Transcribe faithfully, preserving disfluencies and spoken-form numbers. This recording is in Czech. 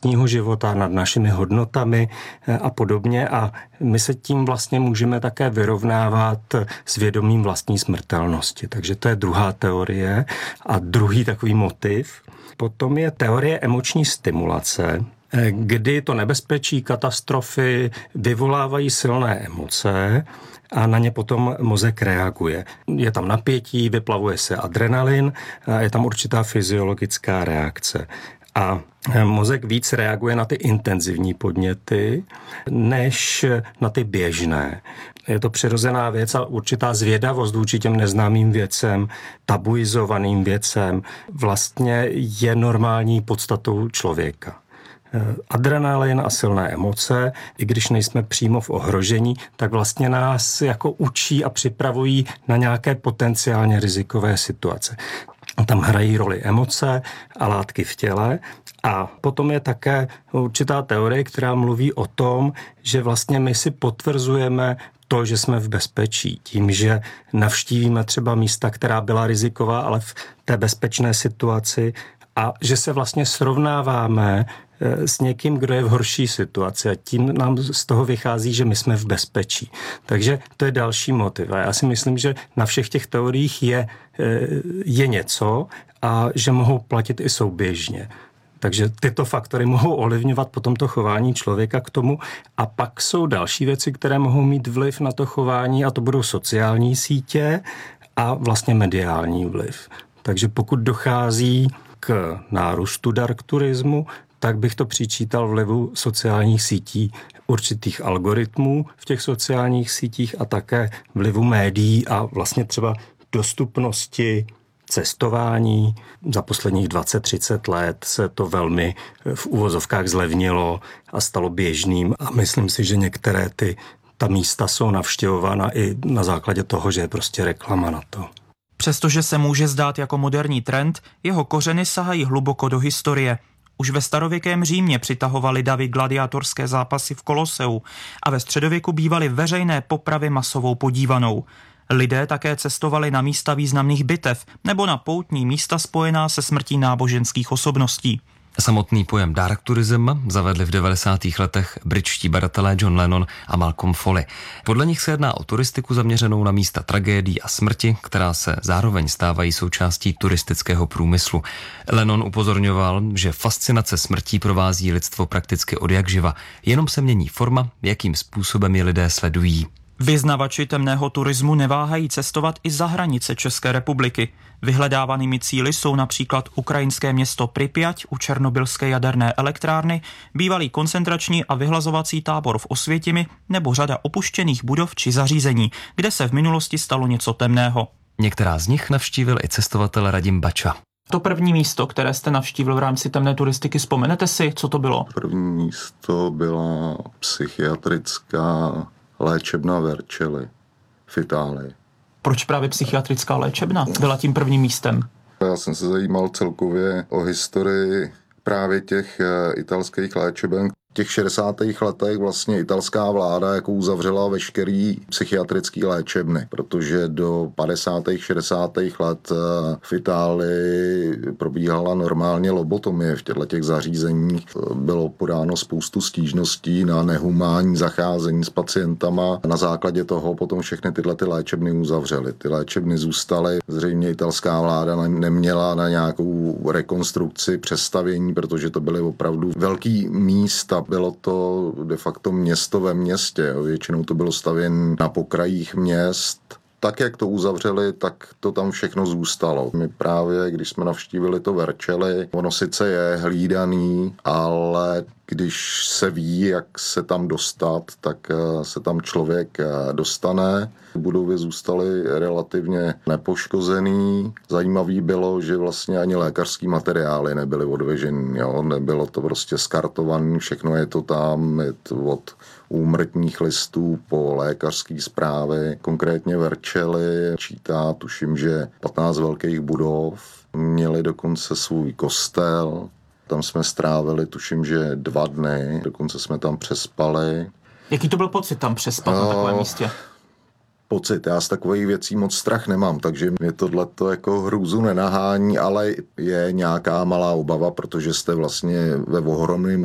vlastního života, nad našimi hodnotami a podobně. A my se tím vlastně můžeme také vyrovnávat s vědomím vlastní smrtelnosti. Takže to je druhá teorie a druhý takový motiv. Potom je teorie emoční stimulace, kdy to nebezpečí, katastrofy vyvolávají silné emoce a na ně potom mozek reaguje. Je tam napětí, vyplavuje se adrenalin, a je tam určitá fyziologická reakce. A mozek víc reaguje na ty intenzivní podněty, než na ty běžné. Je to přirozená věc a určitá zvědavost vůči těm neznámým věcem, tabuizovaným věcem, vlastně je normální podstatou člověka. Adrenalin a silné emoce, i když nejsme přímo v ohrožení, tak vlastně nás jako učí a připravují na nějaké potenciálně rizikové situace. Tam hrají roli emoce a látky v těle a potom je také určitá teorie, která mluví o tom, že vlastně my si potvrzujeme to, že jsme v bezpečí, tím, že navštívíme třeba místa, která byla riziková, ale v té bezpečné situaci a že se vlastně srovnáváme s někým, kdo je v horší situaci a tím nám z toho vychází, že my jsme v bezpečí. Takže to je další motiv. A já si myslím, že na všech těch teoriích je, je něco a že mohou platit i souběžně. Takže tyto faktory mohou ovlivňovat potom to chování člověka k tomu. A pak jsou další věci, které mohou mít vliv na to chování a to budou sociální sítě a vlastně mediální vliv. Takže pokud dochází k nárůstu dark turismu, tak bych to přičítal vlivu sociálních sítí, určitých algoritmů v těch sociálních sítích a také vlivu médií a vlastně třeba dostupnosti cestování. Za posledních dvacet třicet let se to velmi v uvozovkách zlevnilo a stalo běžným a myslím si, že některé ty, ta místa jsou navštěvována i na základě toho, že je prostě reklama na to. Přestože se může zdát jako moderní trend, jeho kořeny sahají hluboko do historie. Už ve starověkém Římě přitahovaly davy gladiátorské zápasy v Koloseu a ve středověku bývaly veřejné popravy masovou podívanou. Lidé také cestovali na místa významných bitev nebo na poutní místa spojená se smrtí náboženských osobností. Samotný pojem dark tourism zavedli v devadesátých letech britští badatelé John Lennon a Malcolm Foley. Podle nich se jedná o turistiku zaměřenou na místa tragédií a smrti, která se zároveň stávají součástí turistického průmyslu. Lennon upozorňoval, že fascinace smrtí provází lidstvo prakticky odjakživa, jenom se mění forma, jakým způsobem je lidé sledují. Vyznavači temného turismu neváhají cestovat i za hranice České republiky. Vyhledávanými cíli jsou například ukrajinské město Pripyať u černobylské jaderné elektrárny, bývalý koncentrační a vyhlazovací tábor v Osvětimi nebo řada opuštěných budov či zařízení, kde se v minulosti stalo něco temného. Některá z nich navštívil i cestovatel Radim Bača. To první místo, které jste navštívil v rámci temné turistiky, vzpomenete si, co to bylo? První místo byla psychiatrická léčebna Vercelli v Itálii. Proč právě psychiatrická léčebna byla tím prvním místem? Já jsem se zajímal celkově o historii právě těch italských léčeben. V těch šedesátých letech vlastně italská vláda jako uzavřela veškerý psychiatrický léčebny, protože do padesátých šedesátých let v Itálii probíhala normálně lobotomie v těchto těch zařízeních. Bylo podáno spoustu stížností na nehumánní zacházení s pacientama. Na základě toho potom všechny tyhle ty léčebny uzavřely. Ty léčebny zůstaly. Zřejmě italská vláda neměla na nějakou rekonstrukci, přestavění, protože to byly opravdu velký místa. Bylo to de facto město ve městě. Většinou to bylo stavěné na pokrajích měst. Tak, jak to uzavřeli, tak to tam všechno zůstalo. My právě, když jsme navštívili to Vercelli, ono sice je hlídaný, ale když se ví, jak se tam dostat, tak se tam člověk dostane. Budovy zůstaly relativně nepoškozený. Zajímavý bylo, že vlastně ani lékařský materiály nebyly odvežený. Jo? Nebylo to prostě skartované, všechno je to tam, je to od úmrtních listů po lékařské zprávy. Konkrétně Vercelli čítá, tuším, že patnáct velkých budov, měli dokonce svůj kostel. Tam jsme strávili, tuším, že dva dny, dokonce jsme tam přespali. Jaký to byl pocit tam přespat no, na takovém místě? Pocit, já z takových věcí moc strach nemám, takže mě tohleto jako hrůzu nenahání, ale je nějaká malá obava, protože jste vlastně ve ohromném